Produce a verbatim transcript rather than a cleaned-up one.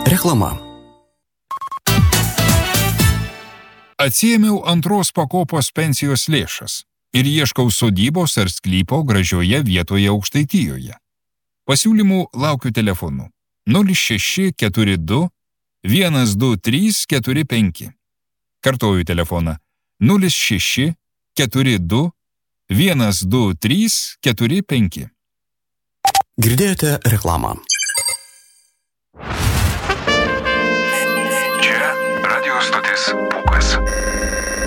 Reklama. Atsiėmiau antros pakopos pensijos lėšas ir ieškau sodybos ar sklypo gražioje vietoje Aukštaitijoje. Pasiūlymų laukiu telefonu nulis šeši keturi du vienas du trys keturi penki. Kartoju telefoną nulis šeši keturi du vienas du trys keturi penki. Girdėjote reklamą. Čia radio stotis Pūkas.